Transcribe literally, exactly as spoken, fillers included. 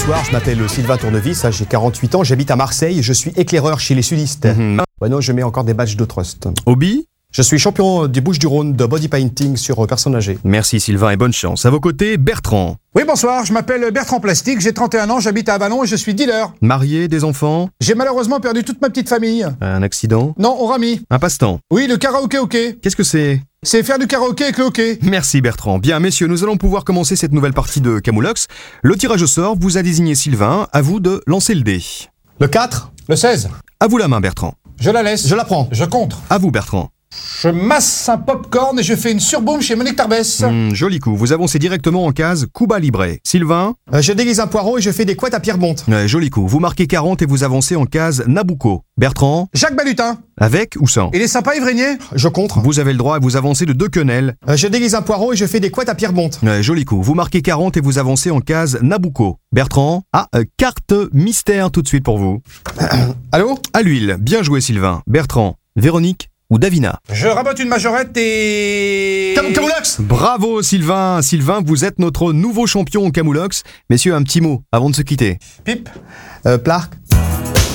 bonsoir, je m'appelle Sylvain Tournevis, j'ai quarante-huit ans, j'habite à Marseille, je suis éclaireur chez les sudistes. Mmh. Ouais, non, je mets encore des badges de trust. Hobby ? Je suis champion du Bouches-du-Rhône de body painting sur personnes âgées. Merci Sylvain et bonne chance. À vos côtés, Bertrand. Oui, bonsoir, je m'appelle Bertrand Plastique, j'ai trente et un ans, j'habite à Avallon et je suis dealer. Marié, des enfants ? J'ai malheureusement perdu toute ma petite famille. Un accident ? Non, on ramie. Un passe-temps ? Oui, le karaoké hockey. Qu'est-ce que c'est ? C'est faire du karaoké avec le hockey. Merci Bertrand. Bien, messieurs, nous allons pouvoir commencer cette nouvelle partie de Camoulox. Le tirage au sort vous a désigné Sylvain, à vous de lancer le dé. Le quatre ? Le seize. À vous la main Bertrand. Je la laisse. Je la prends. Je contre. À vous Bertrand. Je masse un popcorn et je fais une surboom chez Monique Tarbès. Mmh, joli coup, vous avancez directement en case Cuba Libre. Sylvain. euh, Je déguise un poireau et je fais des couettes à Pierre Bonte. Ouais, joli coup, vous marquez quarante et vous avancez en case Nabucco. Bertrand. Jacques Balutin. Avec ou sans ? Il est sympa, Ivrenier. Je contre. Vous avez le droit et vous avancez de deux quenelles. euh, Je déguise un poireau et je fais des couettes à Pierre Bonte. Ouais, joli coup, vous marquez quarante et vous avancez en case Nabucco. Bertrand. Ah, euh, carte mystère tout de suite pour vous. Allô ? À l'huile, bien joué Sylvain. Bertrand. Véronique ou Davina ? Je rabote une majorette et... Cam- Camoulox ! Bravo Sylvain. Sylvain, vous êtes notre nouveau champion au Camoulox. Messieurs, un petit mot avant de se quitter. Pipe. euh, Plark ?